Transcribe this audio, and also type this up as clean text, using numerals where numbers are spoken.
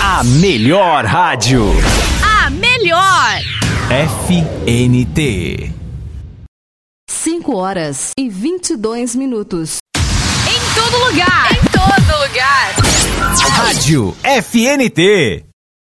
A melhor rádio. A melhor. FNT. 5h22. Em todo lugar. Em todo lugar. Rádio FNT.